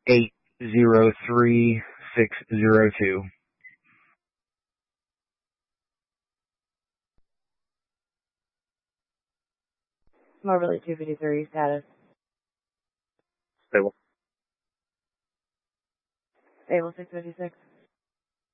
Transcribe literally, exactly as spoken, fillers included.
eight zero three six zero two. Moberly two fifty-three, status. Stable. Stable six fifty-six.